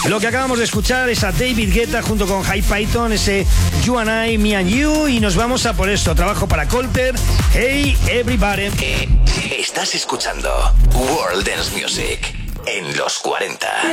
Lo que acabamos de escuchar es a David Guetta junto con High Python, ese You and I, Me and You, y nos vamos a por esto. Trabajo para Colter. Hey everybody. Estás escuchando World Dance Music en los 40.